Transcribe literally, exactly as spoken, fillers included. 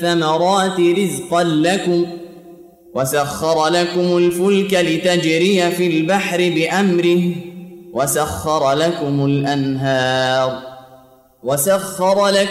الثمرات رزقا لكم وسخر لكم الفلك لتجري في البحر بأمره وسخر لكم الأنهار وسخر لكم